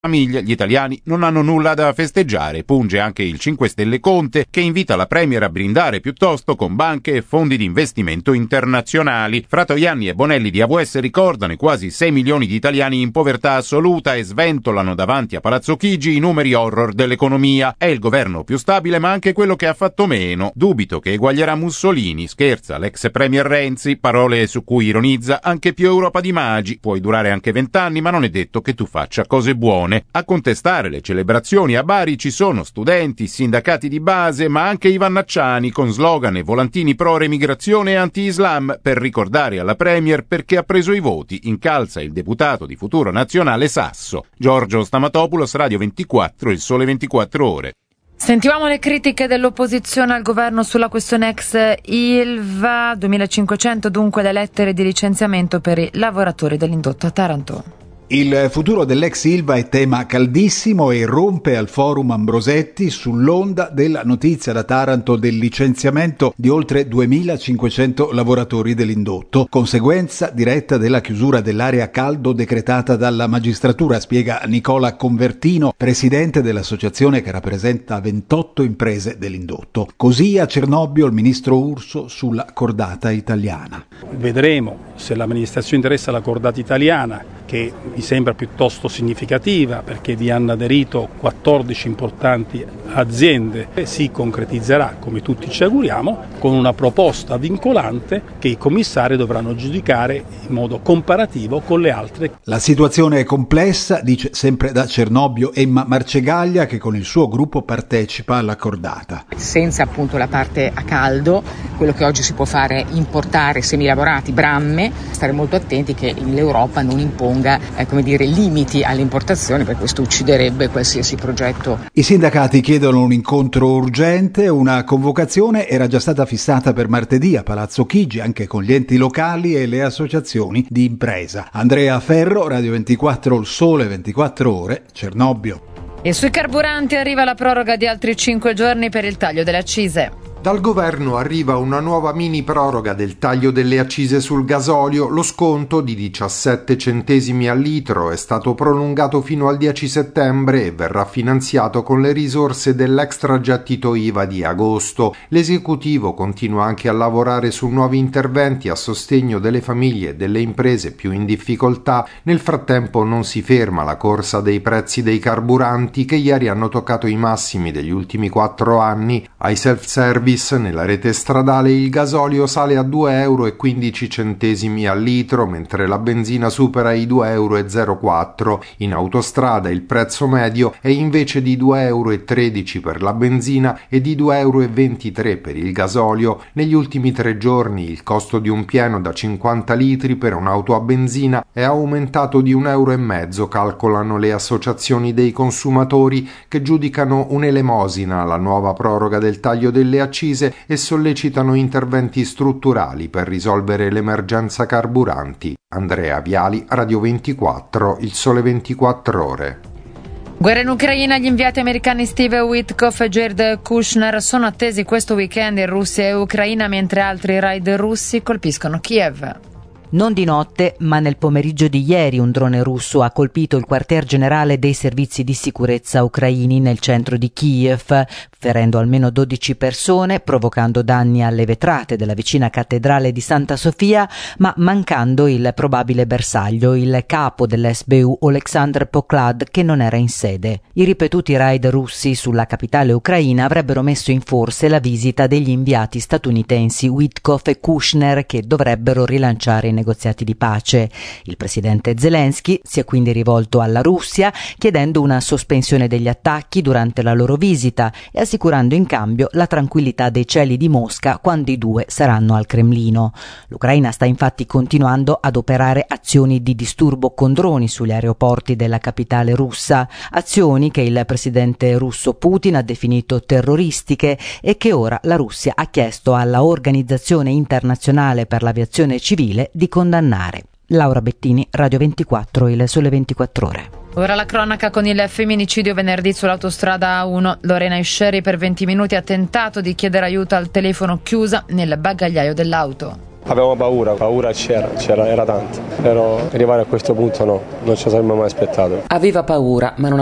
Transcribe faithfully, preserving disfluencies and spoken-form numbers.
famiglie, gli italiani non hanno nulla da festeggiare, punge anche il cinque Stelle Conte, che invita la Premier a brindare piuttosto con banche e fondi di investimento internazionali. Fratoianni e Bonelli di A V S ricordano i quasi sei milioni di italiani in povertà assoluta e sventolano davanti a Palazzo Chigi i numeri horror dell'economia. È il governo più stabile, ma anche quello che ha fatto meno. Dubito che eguaglierà Mussolini, scherza l'ex Premier Renzi, parole su cui ironizza: anche più Europa di magi, puoi durare anche vent'anni, ma non è detto che tu faccia cose buone. A contestare le celebrazioni a Bari ci sono studenti, sindacati di base, ma anche i vannacciani con slogan e volantini pro remigrazione e anti-islam per ricordare alla Premier perché ha preso i voti, incalza il deputato di Futuro Nazionale Sasso. Giorgio Stamatopoulos, Radio ventiquattro, Il Sole ventiquattro Ore. Sentivamo le critiche dell'opposizione al governo sulla questione ex Ilva, duemilacinquecento dunque le lettere di licenziamento per i lavoratori dell'indotto a Taranto. Il futuro dell'ex Ilva è tema caldissimo e irrompe al forum Ambrosetti sull'onda della notizia da Taranto del licenziamento di oltre duemilacinquecento lavoratori dell'indotto, conseguenza diretta della chiusura dell'area caldo decretata dalla magistratura, spiega Nicola Convertino, presidente dell'associazione che rappresenta ventotto imprese dell'indotto. Così a Cernobbio il ministro Urso sulla cordata italiana. Vedremo se l'amministrazione interessa la cordata italiana, che mi sembra piuttosto significativa perché vi hanno aderito quattordici importanti aziende, e si concretizzerà, come tutti ci auguriamo, con una proposta vincolante che i commissari dovranno giudicare in modo comparativo con le altre. La situazione è complessa, dice sempre da Cernobbio Emma Marcegaglia, che con il suo gruppo partecipa alla cordata. Senza appunto la parte a caldo, quello che oggi si può fare è importare semilavorati, bramme, stare molto attenti che l'Europa non imponga eh, come dire, limiti all'importazione, perché questo ucciderebbe qualsiasi progetto. I sindacati chiedono un incontro urgente, una convocazione era già stata fissata per martedì a Palazzo Chigi, anche con gli enti locali e le associazioni di impresa. Andrea Ferro, Radio ventiquattro, Il Sole ventiquattro Ore, Cernobbio. E sui carburanti arriva la proroga di altri cinque giorni per il taglio delle accise. Dal governo arriva una nuova mini proroga del taglio delle accise sul gasolio. Lo sconto di diciassette centesimi al litro è stato prolungato fino al dieci settembre e verrà finanziato con le risorse dell'extragettito I V A di agosto. L'esecutivo continua anche a lavorare su nuovi interventi a sostegno delle famiglie e delle imprese più in difficoltà. Nel frattempo non si ferma la corsa dei prezzi dei carburanti, che ieri hanno toccato i massimi degli ultimi quattro anni. Ai self-service nella rete stradale il gasolio sale a due euro e quindici centesimi al litro, mentre la benzina supera i due euro e zero quattro. In autostrada il prezzo medio è invece di due euro e tredici per la benzina e di due euro e ventitré per il gasolio. Negli ultimi tre giorni il costo di un pieno da cinquanta litri per un'auto a benzina è aumentato di un euro e mezzo, calcolano le associazioni dei consumatori, che giudicano un'elemosina la nuova proroga del taglio delle accise e sollecitano interventi strutturali per risolvere l'emergenza carburanti. Andrea Viali, Radio ventiquattro, Il Sole ventiquattro Ore. Guerra in Ucraina, gli inviati americani Steve Witkoff e Jared Kushner sono attesi questo weekend in Russia e Ucraina, mentre altri raid russi colpiscono Kiev. Non di notte, ma nel pomeriggio di ieri un drone russo ha colpito il quartier generale dei servizi di sicurezza ucraini nel centro di Kiev, ferendo almeno dodici persone, provocando danni alle vetrate della vicina cattedrale di Santa Sofia, ma mancando il probabile bersaglio, il capo dell'S B U Oleksandr Poklad, che non era in sede. I ripetuti raid russi sulla capitale ucraina avrebbero messo in forse la visita degli inviati statunitensi Witkoff e Kushner, che dovrebbero rilanciare i negoziati di pace. Il presidente Zelensky si è quindi rivolto alla Russia chiedendo una sospensione degli attacchi durante la loro visita e assicurando in cambio la tranquillità dei cieli di Mosca quando i due saranno al Cremlino. L'Ucraina sta infatti continuando ad operare azioni di disturbo con droni sugli aeroporti della capitale russa, azioni che il presidente russo Putin ha definito terroristiche e che ora la Russia ha chiesto alla Organizzazione Internazionale per l'Aviazione Civile di condannare. Laura Bettini, Radio ventiquattro, Il Sole ventiquattro Ore. Ora la cronaca con il femminicidio venerdì sull'autostrada A uno. Lorena Isceri per venti minuti ha tentato di chiedere aiuto al telefono chiusa nel bagagliaio dell'auto. Avevamo paura, paura c'era, c'era, era tanta, però arrivare a questo punto no, non ci saremmo mai aspettato. Aveva paura, ma non